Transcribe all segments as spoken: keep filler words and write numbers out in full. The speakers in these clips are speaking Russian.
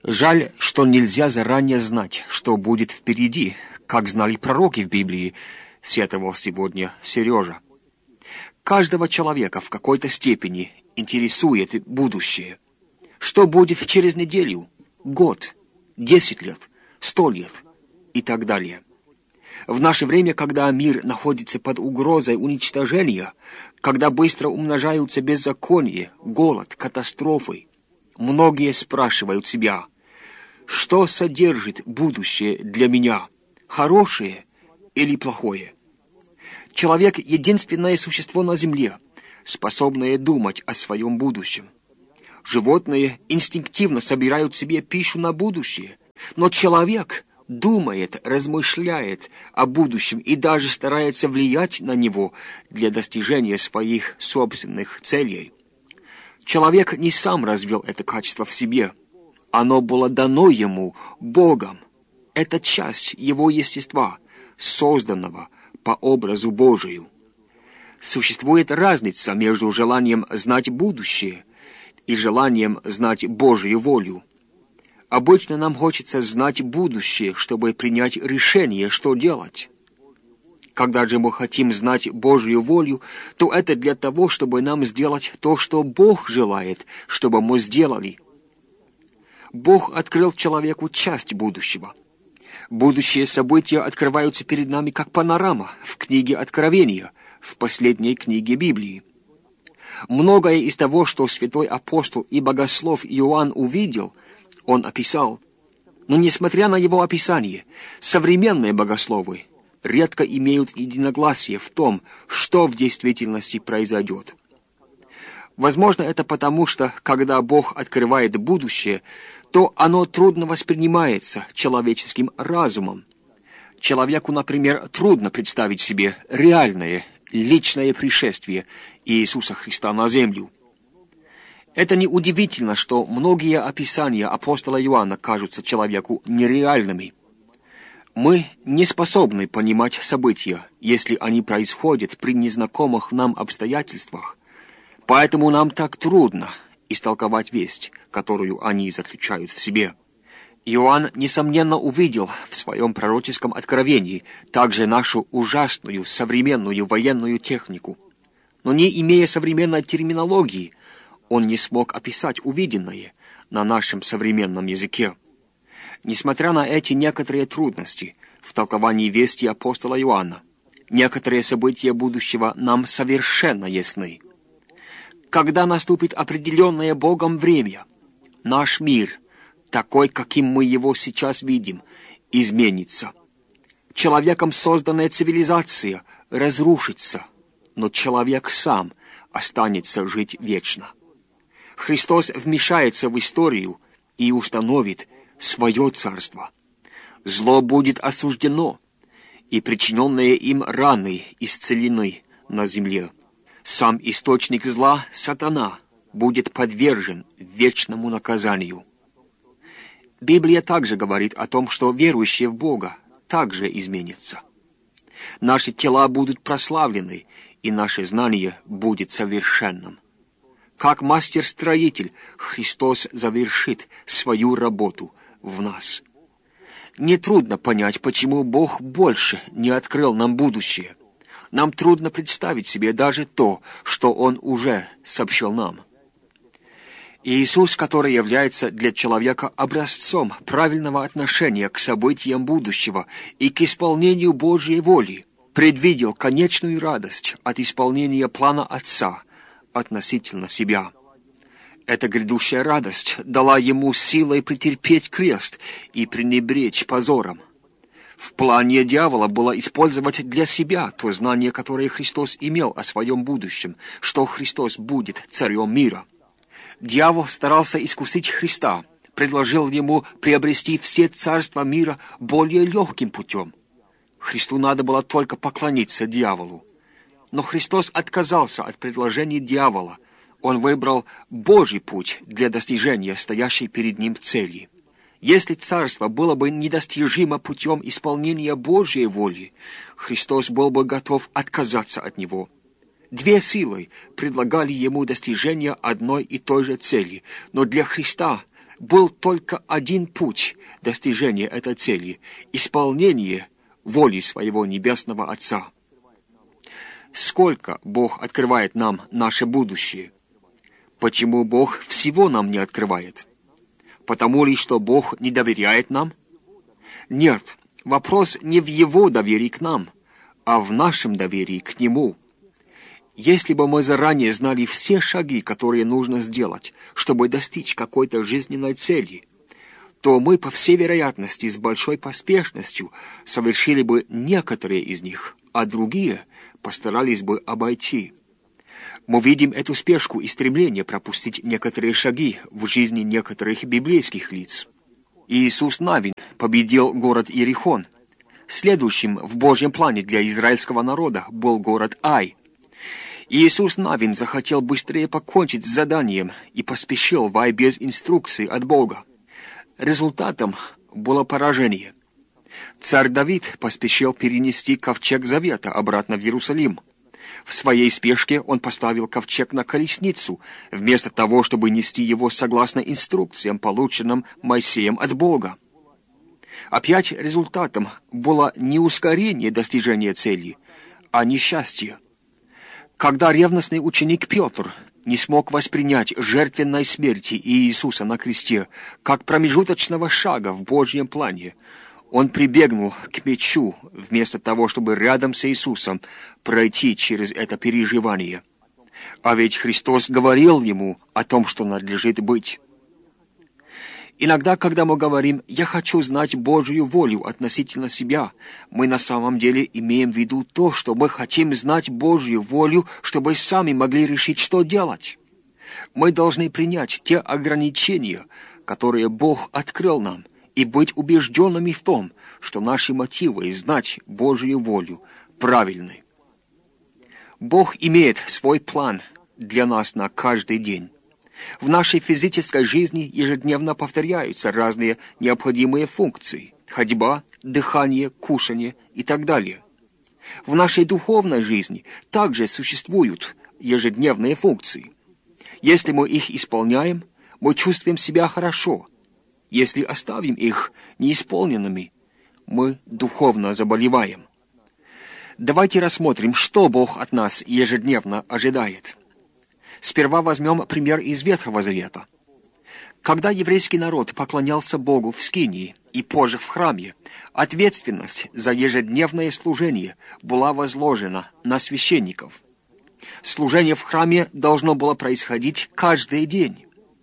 Жаль, что нельзя заранее знать, что будет впереди, как знали пророки в Библии, сетовал сегодня Сережа. Каждого человека в какой-то степени интересует будущее. Что будет через неделю, год, десять лет, сто лет и так далее. В наше время, когда мир находится под угрозой уничтожения, когда быстро умножаются беззаконие, голод, катастрофы, многие спрашивают себя, что содержит будущее для меня, хорошее или плохое? Человек — единственное существо на земле, способное думать о своем будущем. Животные инстинктивно собирают себе пищу на будущее, но человек думает, размышляет о будущем и даже старается влиять на него для достижения своих собственных целей. Человек не сам развил это качество в себе. Оно было дано ему Богом. Это часть его естества, созданного по образу Божию. Существует разница между желанием знать будущее и желанием знать Божью волю. Обычно нам хочется знать будущее, чтобы принять решение, что делать. Когда же мы хотим знать Божью волю, то это для того, чтобы нам сделать то, что Бог желает, чтобы мы сделали. Бог открыл человеку часть будущего. Будущие события открываются перед нами как панорама в книге Откровения, в последней книге Библии. Многое из того, что святой апостол и богослов Иоанн увидел, он описал. Но несмотря на его описание, современные богословы редко имеют единогласие в том, что в действительности произойдет. Возможно, это потому, что, когда Бог открывает будущее, то оно трудно воспринимается человеческим разумом. Человеку, например, трудно представить себе реальное, личное пришествие Иисуса Христа на землю. Это неудивительно, что многие описания апостола Иоанна кажутся человеку нереальными. Мы не способны понимать события, если они происходят при незнакомых нам обстоятельствах, поэтому нам так трудно истолковать весть, которую они заключают в себе. Иоанн, несомненно, увидел в своем пророческом откровении также нашу ужасную современную военную технику. Но не имея современной терминологии, он не смог описать увиденное на нашем современном языке. Несмотря на эти некоторые трудности в толковании вести апостола Иоанна, некоторые события будущего нам совершенно ясны. Когда наступит определенное Богом время, наш мир, такой, каким мы его сейчас видим, изменится. Человеком созданная цивилизация разрушится, но человек сам останется жить вечно. Христос вмешается в историю и установит свое царство. Зло будет осуждено, и причиненные им раны исцелены на земле. Сам источник зла, сатана, будет подвержен вечному наказанию. Библия также говорит о том, что верующие в Бога также изменятся. Наши тела будут прославлены, и наше знание будет совершенным. Как мастер-строитель, Христос завершит свою работу в нас. Нетрудно понять, почему Бог больше не открыл нам будущее. Нам трудно представить себе даже то, что Он уже сообщил нам. Иисус, который является для человека образцом правильного отношения к событиям будущего и к исполнению Божьей воли, предвидел конечную радость от исполнения плана Отца относительно себя. Эта грядущая радость дала ему силой претерпеть крест и пренебречь позором. В плане дьявола было использовать для себя то знание, которое Христос имел о своем будущем, что Христос будет царем мира. Дьявол старался искусить Христа, предложил ему приобрести все царства мира более легким путем. Христу надо было только поклониться дьяволу. Но Христос отказался от предложений дьявола. Он выбрал Божий путь для достижения стоящей перед ним цели. Если царство было бы недостижимо путем исполнения Божьей воли, Христос был бы готов отказаться от него. Две силы предлагали ему достижение одной и той же цели, но для Христа был только один путь достижения этой цели — исполнение воли своего Небесного Отца. Сколько Бог открывает нам наше будущее? Почему Бог всего нам не открывает? Потому ли, что Бог не доверяет нам? Нет, вопрос не в Его доверии к нам, а в нашем доверии к Нему. Если бы мы заранее знали все шаги, которые нужно сделать, чтобы достичь какой-то жизненной цели, то мы, по всей вероятности, с большой поспешностью совершили бы некоторые из них, а другие постарались бы обойти. Мы видим эту спешку и стремление пропустить некоторые шаги в жизни некоторых библейских лиц. Иисус Навин победил город Иерихон. Следующим в Божьем плане для израильского народа был город Ай. Иисус Навин захотел быстрее покончить с заданием и поспешил в Ай без инструкции от Бога. Результатом было поражение. Царь Давид поспешил перенести ковчег Завета обратно в Иерусалим. В своей спешке он поставил ковчег на колесницу, вместо того, чтобы нести его согласно инструкциям, полученным Моисеем от Бога. Опять результатом было не ускорение достижения цели, а несчастье. Когда ревностный ученик Петр не смог воспринять жертвенной смерти Иисуса на кресте как промежуточного шага в Божьем плане, он прибегнул к мечу, вместо того, чтобы рядом с Иисусом пройти через это переживание. А ведь Христос говорил ему о том, что надлежит быть. Иногда, когда мы говорим «я хочу знать Божью волю относительно себя», мы на самом деле имеем в виду то, что мы хотим знать Божью волю, чтобы сами могли решить, что делать. Мы должны принять те ограничения, которые Бог открыл нам, и быть убежденными в том, что наши мотивы знать Божью волю правильны. Бог имеет свой план для нас на каждый день. В нашей физической жизни ежедневно повторяются разные необходимые функции – ходьба, дыхание, кушание и так далее. В нашей духовной жизни также существуют ежедневные функции. Если мы их исполняем, мы чувствуем себя хорошо. Если оставим их неисполненными, мы духовно заболеваем. Давайте рассмотрим, что Бог от нас ежедневно ожидает. Сперва возьмем пример из Ветхого Завета. Когда еврейский народ поклонялся Богу в Скинии и позже в храме, ответственность за ежедневное служение была возложена на священников. Служение в храме должно было происходить каждый день.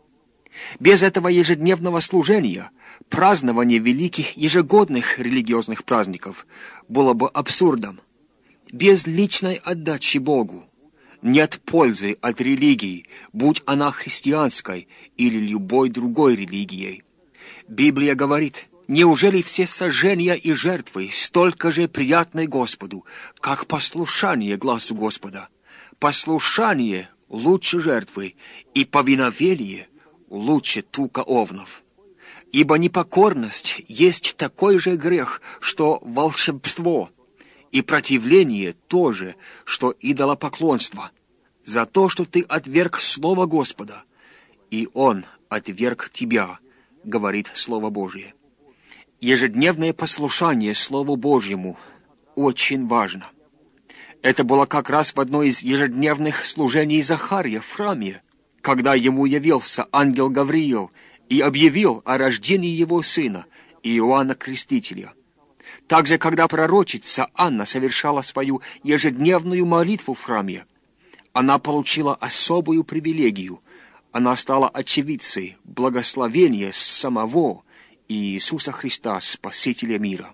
Без этого ежедневного служения празднование великих ежегодных религиозных праздников было бы абсурдом. Без личной отдачи Богу нет пользы от религии, будь она христианской или любой другой религией. Библия говорит: «Неужели все сожжения и жертвы столько же приятны Господу, как послушание гласу Господа? Послушание лучше жертвы, и повиновение лучше тука овнов. Ибо непокорность есть такой же грех, что волшебство, и противление то же, что идолопоклонство, за то, что ты отверг Слово Господа, и Он отверг тебя», говорит Слово Божие. Ежедневное послушание Слову Божьему очень важно. Это было как раз в одной из ежедневных служений Захария в храме, когда ему явился ангел Гавриил и объявил о рождении его сына, Иоанна Крестителя. Также, когда пророчица Анна совершала свою ежедневную молитву в храме, она получила особую привилегию. Она стала очевидцей благословения самого Иисуса Христа, Спасителя мира.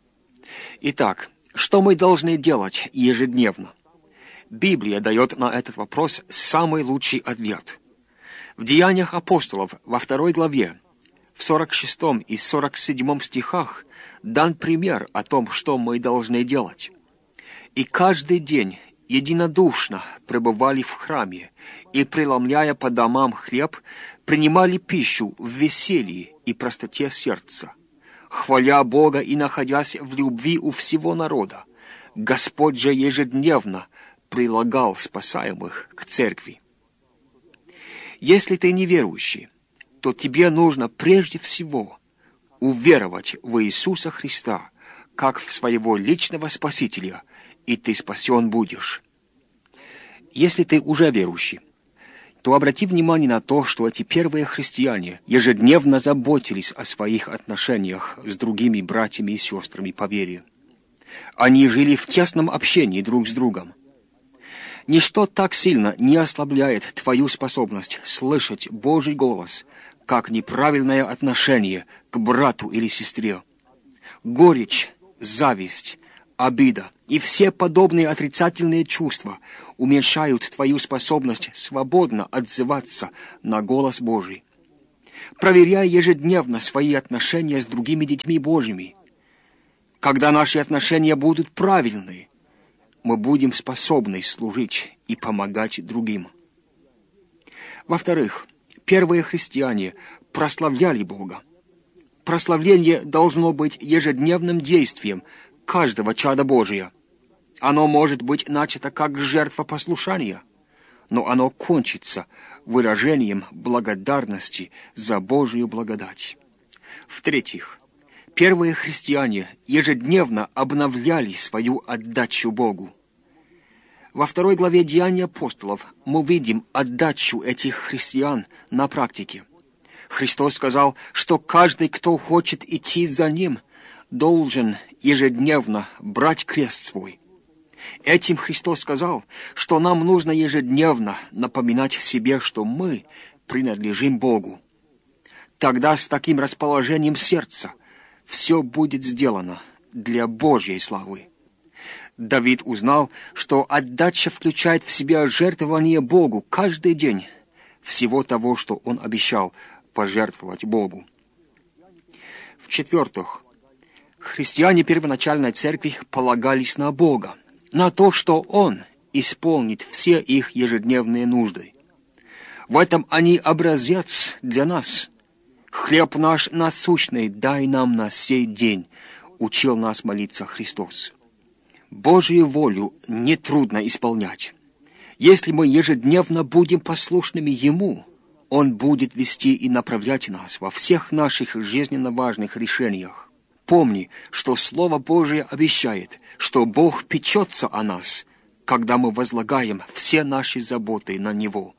Итак, что мы должны делать ежедневно? Библия дает на этот вопрос самый лучший ответ. В Деяниях апостолов во второй главе, в сорок шестом и сорок седьмом стихах дан пример о том, что мы должны делать. «И каждый день единодушно пребывали в храме, и, преломляя по домам хлеб, принимали пищу в веселье и простоте сердца, хваля Бога и находясь в любви у всего народа. Господь же ежедневно прилагал спасаемых к церкви». Если ты неверующий, то тебе нужно прежде всего уверовать в Иисуса Христа, как в своего личного Спасителя, и ты спасен будешь. Если ты уже верующий, то обрати внимание на то, что эти первые христиане ежедневно заботились о своих отношениях с другими братьями и сестрами по вере. Они жили в тесном общении друг с другом. Ничто так сильно не ослабляет твою способность слышать Божий голос, как неправильное отношение к брату или сестре. Горечь, зависть, обида и все подобные отрицательные чувства уменьшают твою способность свободно отзываться на голос Божий. Проверяй ежедневно свои отношения с другими детьми Божьими. Когда наши отношения будут правильны, мы будем способны служить и помогать другим. Во-вторых, первые христиане прославляли Бога. Прославление должно быть ежедневным действием каждого чада Божия. Оно может быть начато как жертва послушания, но оно кончится выражением благодарности за Божию благодать. В-третьих, первые христиане ежедневно обновляли свою отдачу Богу. Во второй главе Деяний апостолов мы видим отдачу этих христиан на практике. Христос сказал, что каждый, кто хочет идти за Ним, должен ежедневно брать крест свой. Этим Христос сказал, что нам нужно ежедневно напоминать себе, что мы принадлежим Богу. Тогда с таким расположением сердца все будет сделано для Божьей славы. Давид узнал, что отдача включает в себя жертвование Богу каждый день всего того, что он обещал пожертвовать Богу. В-четвертых, христиане первоначальной церкви полагались на Бога, на то, что Он исполнит все их ежедневные нужды. В этом они образец для нас. «Хлеб наш насущный дай нам на сей день», учил нас молиться Христос. Божию волю нетрудно исполнять. Если мы ежедневно будем послушными Ему, Он будет вести и направлять нас во всех наших жизненно важных решениях. Помни, что Слово Божие обещает, что Бог печется о нас, когда мы возлагаем все наши заботы на Него.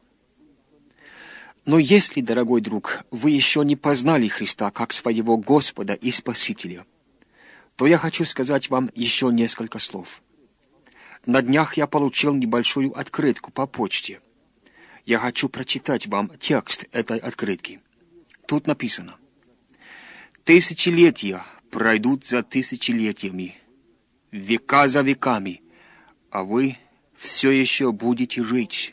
Но если, дорогой друг, вы еще не познали Христа как своего Господа и Спасителя, то я хочу сказать вам еще несколько слов. На днях я получил небольшую открытку по почте. Я хочу прочитать вам текст этой открытки. Тут написано: «Тысячелетия пройдут за тысячелетиями, века за веками, а вы все еще будете жить.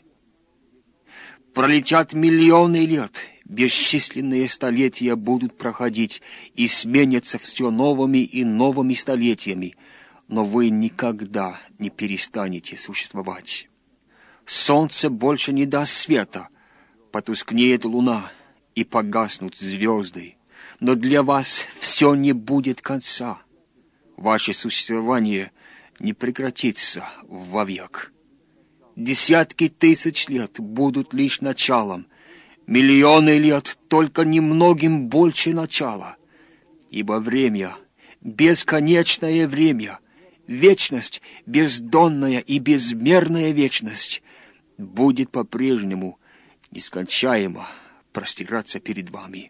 Пролетят миллионы лет, бесчисленные столетия будут проходить и сменятся все новыми и новыми столетиями, но вы никогда не перестанете существовать. Солнце больше не даст света, потускнеет луна и погаснут звезды. Но для вас все не будет конца. Ваше существование не прекратится вовек. Десятки тысяч лет будут лишь началом, миллионы лет только немногим больше начала. Ибо время, бесконечное время, вечность, бездонная и безмерная вечность, будет по-прежнему нескончаемо простираться перед вами.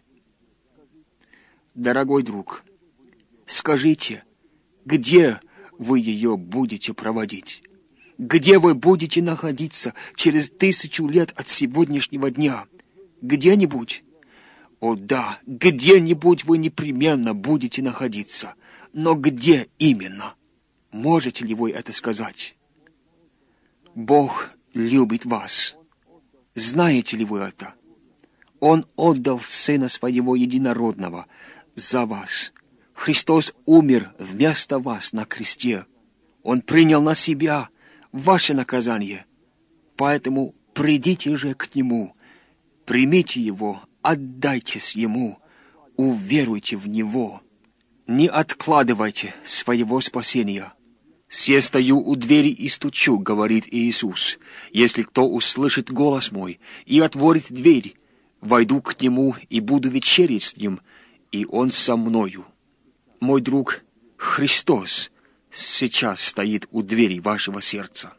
Дорогой друг, скажите, где вы ее будете проводить? Где вы будете находиться через тысячу лет от сегодняшнего дня? Где-нибудь? О да, где-нибудь вы непременно будете находиться. Но где именно? Можете ли вы это сказать? Бог любит вас. Знаете ли вы это? Он отдал Сына Своего Единородного за вас. Христос умер вместо вас на кресте. Он принял на себя ваше наказание. Поэтому придите же к Нему, примите Его, отдайтесь Ему, уверуйте в Него. Не откладывайте своего спасения. «Се стою у двери и стучу, — говорит Иисус, — если кто услышит голос мой и отворит дверь, войду к Нему и буду вечерить с Ним, и Он со мною. Мой друг Христос сейчас стоит у двери вашего сердца.